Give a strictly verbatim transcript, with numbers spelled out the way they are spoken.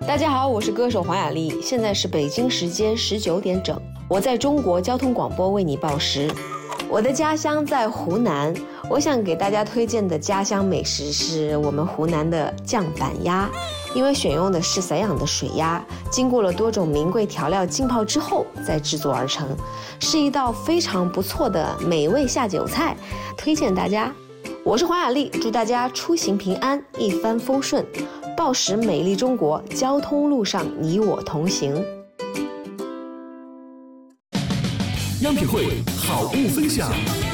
大家好，我是歌手黄雅莉，现在是北京时间十九点整，我在中国交通广播为你报时。我的家乡在湖南，我想给大家推荐的家乡美食是我们湖南的酱板鸭，因为选用的是散养的水鸭，经过了多种名贵调料浸泡之后再制作而成，是一道非常不错的美味下酒菜，推荐大家。我是黄雅莉，祝大家出行平安，一帆风顺，报时美丽中国，交通路上你我同行。 央品汇好物分享。